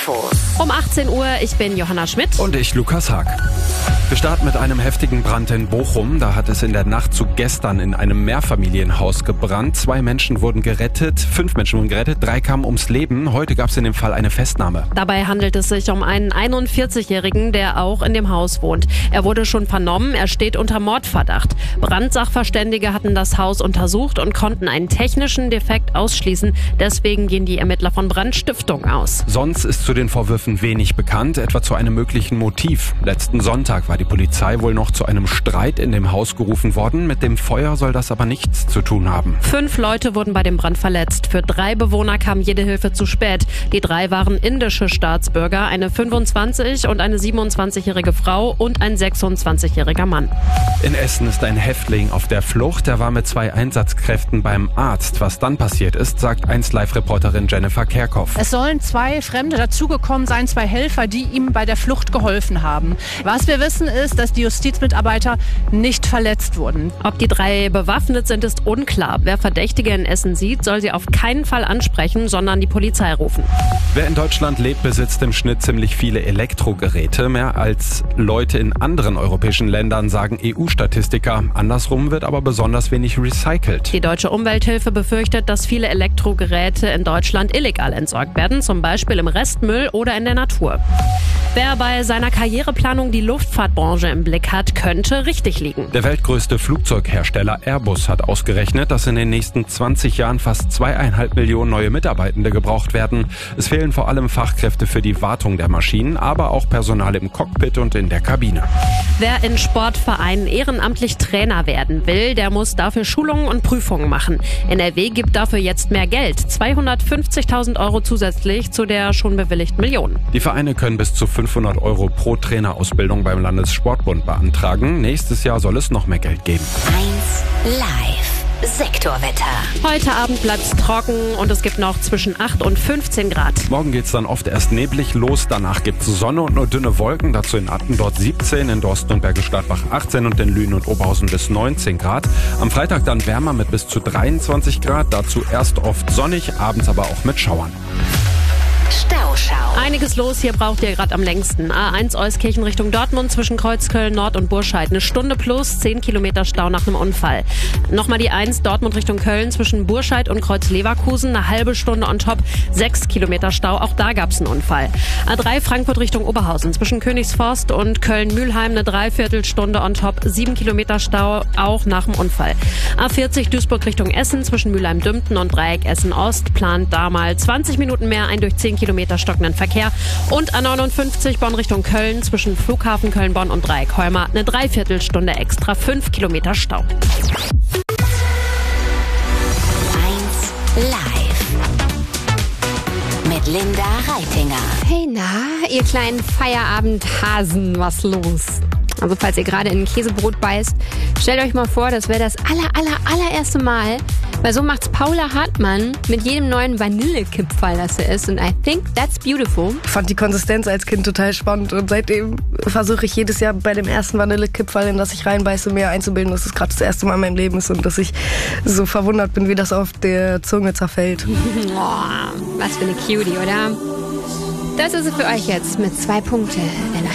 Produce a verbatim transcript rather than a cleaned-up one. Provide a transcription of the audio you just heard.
Infos. Um achtzehn Uhr, ich bin Johanna Schmidt. Und ich, Lukas Haag. Wir starten mit einem heftigen Brand in Bochum. Da hat es in der Nacht zu gestern in einem Mehrfamilienhaus gebrannt. Zwei Menschen wurden gerettet, fünf Menschen wurden gerettet, drei kamen ums Leben. Heute gab es in dem Fall eine Festnahme. Dabei handelt es sich um einen einundvierzigjährigen, der auch in dem Haus wohnt. Er wurde schon vernommen, er steht unter Mordverdacht. Brandsachverständige hatten das Haus untersucht und konnten einen technischen Defekt ausschließen. Deswegen gehen die Ermittler von Brandstiftung aus. Sonst ist zu den Vorwürfen wenig bekannt, etwa zu einem möglichen Motiv. Letzten Sonntag war die Polizei wohl noch zu einem Streit in dem Haus gerufen worden. Mit dem Feuer soll das aber nichts zu tun haben. Fünf Leute wurden bei dem Brand verletzt. Für drei Bewohner kam jede Hilfe zu spät. Die drei waren indische Staatsbürger, eine fünfundzwanzig- und eine siebenundzwanzigjährige Frau und ein sechsundzwanzigjähriger Mann. In Essen ist ein Häftling auf der Flucht. Er war mit zwei Einsatzkräften beim Arzt. Was dann passiert ist, sagt eins Live-Reporterin Jennifer Kerkhoff. Es sollen zwei Fremde dazugekommen sein, zwei Helfer, die ihm bei der Flucht geholfen haben. Was wir wissen ist, dass die Justizmitarbeiter nicht verletzt wurden. Ob die drei bewaffnet sind, ist unklar. Wer Verdächtige in Essen sieht, soll sie auf keinen Fall ansprechen, sondern die Polizei rufen. Wer in Deutschland lebt, besitzt im Schnitt ziemlich viele Elektrogeräte. Mehr als Leute in anderen europäischen Ländern, sagen E U-Statistiker. Andersrum wird aber besonders wenig recycelt. Die Deutsche Umwelthilfe befürchtet, dass viele Elektrogeräte in Deutschland illegal entsorgt werden, zum Beispiel im Restmüll oder in der Natur. Wer bei seiner Karriereplanung die Luftfahrtbranche im Blick hat, könnte richtig liegen. Der weltgrößte Flugzeughersteller Airbus hat ausgerechnet, dass in den nächsten zwanzig Jahren fast zweieinhalb Millionen neue Mitarbeitende gebraucht werden. Es fehlen vor allem Fachkräfte für die Wartung der Maschinen, aber auch Personal im Cockpit und in der Kabine. Wer in Sportvereinen ehrenamtlich Trainer werden will, der muss dafür Schulungen und Prüfungen machen. N R W gibt dafür jetzt mehr Geld, zweihundertfünfzigtausend Euro zusätzlich zu der schon bewilligten Million. Die Vereine können bis zu fünfhundert Euro pro Trainerausbildung beim Landessportbund beantragen. Nächstes Jahr soll es noch mehr Geld geben. eins Live Sektorwetter. Heute Abend bleibt es trocken und es gibt noch zwischen acht und fünfzehn Grad. Morgen geht's dann oft erst neblig los, danach gibt's Sonne und nur dünne Wolken. Dazu in Atten dort siebzehn, in Dorsten und Bergisch Gladbach achtzehn und in Lünen und Oberhausen bis neunzehn Grad. Am Freitag dann wärmer mit bis zu dreiundzwanzig Grad. Dazu erst oft sonnig, abends aber auch mit Schauern. Stauschau. Einiges los, hier braucht ihr gerade am längsten. A eins Euskirchen Richtung Dortmund zwischen Kreuzköln Nord und Burscheid. Eine Stunde plus, zehn Kilometer Stau nach einem Unfall. Nochmal die eins Dortmund Richtung Köln zwischen Burscheid und Kreuz-Leverkusen. Eine halbe Stunde on top, sechs Kilometer Stau. Auch da gab es einen Unfall. A drei Frankfurt Richtung Oberhausen zwischen Königsforst und Köln-Mühlheim. Eine Dreiviertelstunde on top, sieben Kilometer Stau, auch nach dem Unfall. A vierzig Duisburg Richtung Essen zwischen Mülheim-Dümpten und Dreieck Essen-Ost. Plant da mal zwanzig Minuten mehr ein durch zehn Kilometer stockenden Verkehr. Und A neunundfünfzig Bonn Richtung Köln zwischen Flughafen Köln-Bonn und Dreieck Holmer eine Dreiviertelstunde extra, fünf Kilometer Stau. eins Live mit Linda Reitinger. Hey na, ihr kleinen Feierabendhasen, was los? Also falls ihr gerade in ein Käsebrot beißt, stellt euch mal vor, das wäre das aller, aller, allererste Mal, weil so macht's Paula Hartmann mit jedem neuen Vanillekipferl, das er isst. Und I think that's beautiful. Ich fand die Konsistenz als Kind total spannend und seitdem versuche ich jedes Jahr bei dem ersten Vanillekipferl, in das ich reinbeiße, mir einzubilden, dass es gerade das erste Mal in meinem Leben ist und dass ich so verwundert bin, wie das auf der Zunge zerfällt. Oh, was für eine Cutie, oder? Das ist es für euch jetzt mit zwei Punkten.